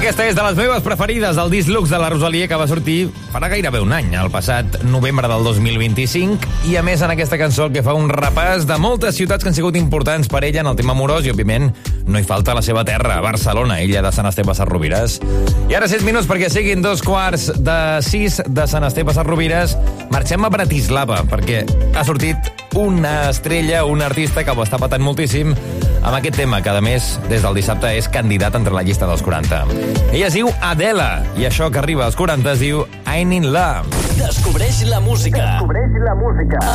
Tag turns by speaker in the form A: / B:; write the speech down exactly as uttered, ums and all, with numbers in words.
A: Aquesta és de les meves preferides, el disc Lux de la Rosalia, que va sortir farà gairebé un any, el passat novembre del dos mil vint-i-cinc, i a més en aquesta cançó que fa un repàs de moltes ciutats que han sigut importants per ella en el tema amorós, i òbviament no hi falta la seva terra, Barcelona, illa de Sant Esteve Sesrovires. I ara sis minuts perquè siguin dos quarts de sis de Sant Esteve Sesrovires, marxem a Bratislava, perquè ha sortit una estrella, un artista que ho està patant moltíssim amb aquest tema, que a més des del dissabte és candidat entre la llista dels quaranta. Ella es diu Adela, i això que arriba als quaranta es diu I'm in Love.
B: Descobreix la música.
C: Descobreix la música.